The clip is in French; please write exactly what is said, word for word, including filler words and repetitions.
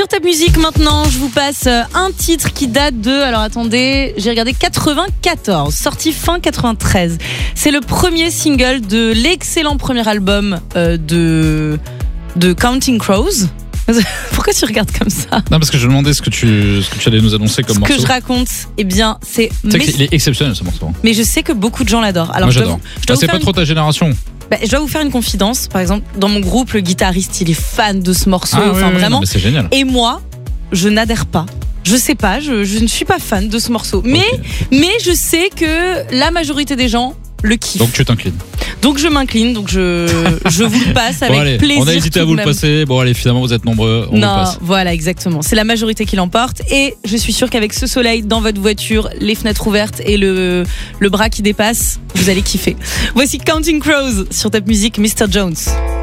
Sur Top Music maintenant, je vous passe un titre qui date de, alors attendez, j'ai regardé quatre-vingt-quatorze, sorti fin quatre-vingt-treize. C'est le premier single de l'excellent premier album euh, de, de Counting Crows. Pourquoi tu regardes comme ça? Non, parce que je me demandais ce que tu, ce que tu allais nous annoncer comme ce morceau. Ce que je raconte, eh bien, c'est... c'est mais... Il est exceptionnel ce morceau. Mais je sais que beaucoup de gens l'adorent. Alors, moi j'adore. Je dois ah, c'est pas une... trop ta génération. Bah, je dois vous faire une confidence. Par exemple, dans mon groupe, le guitariste, il est fan de ce morceau. Ah, enfin, oui, vraiment. Non, mais c'est génial. Et moi, je n'adhère pas. Je sais pas, je, je ne suis pas fan de ce morceau. Mais, okay. mais je sais que la majorité des gens le kiffent. Donc tu t'inclines. Donc je m'incline, donc je, je vous le passe avec bon, allez, plaisir. On a hésité à vous le passer. Bon allez, finalement vous êtes nombreux. On non, vous le passe. Voilà, exactement. C'est la majorité qui l'emporte. Et je suis sûre qu'avec ce soleil dans votre voiture, les fenêtres ouvertes et le, le bras qui dépasse, vous allez kiffer. Voici Counting Crows sur Top Music, mister Jones.